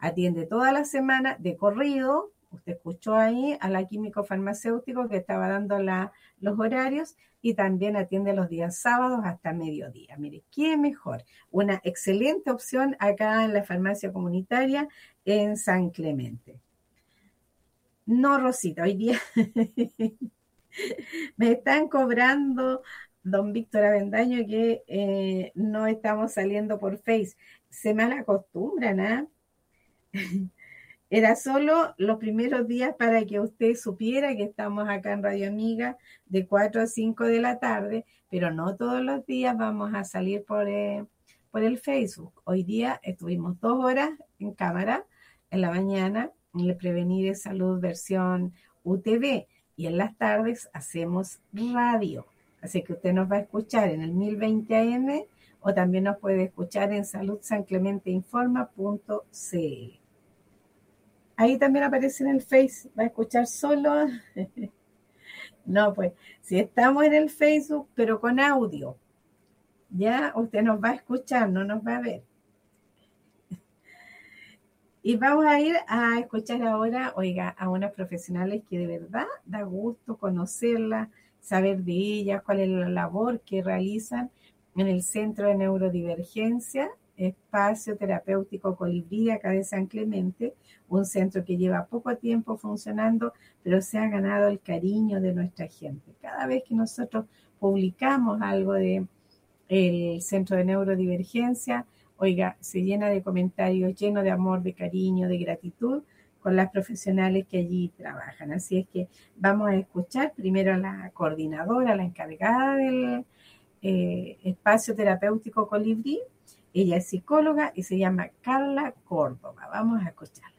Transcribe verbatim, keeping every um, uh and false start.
atiende toda la semana de corrido. Usted escuchó ahí a la químico farmacéutico que estaba dando la, los horarios, y también atiende los días sábados hasta mediodía. Mire, qué mejor. Una excelente opción acá en la farmacia comunitaria en San Clemente. No, Rosita, hoy día me están cobrando, don Víctor Avendaño, que eh, no estamos saliendo por Face. Se mal acostumbran, ¿ah? Era solo los primeros días para que usted supiera que estamos acá en Radio Amiga de cuatro a cinco de la tarde, pero no todos los días vamos a salir por, eh, por el Facebook. Hoy día estuvimos dos horas en cámara en la mañana en el Prevenir de Salud versión U T V, y en las tardes hacemos radio. Así que usted nos va a escuchar en el mil veinte A M o también nos puede escuchar en salud san clemente informa punto c l. Ahí también aparece en el Face, va a escuchar solo. No, pues, si estamos en el Facebook, pero con audio, ya usted nos va a escuchar, no nos va a ver. Y vamos a ir a escuchar ahora, oiga, a unas profesionales que de verdad da gusto conocerlas, saber de ellas, cuál es la labor que realizan en el Centro de Neurodivergencia, Espacio Terapéutico Colibrí, acá de San Clemente, un centro que lleva poco tiempo funcionando, pero se ha ganado el cariño de nuestra gente. Cada vez que nosotros publicamos algo de el Centro de Neurodivergencia, oiga, se llena de comentarios, lleno de amor, de cariño, de gratitud con las profesionales que allí trabajan. Así es que vamos a escuchar primero a la coordinadora, la encargada del eh, Espacio Terapéutico Colibrí. Ella es psicóloga y se llama Carla Córdoba. Vamos a escucharla.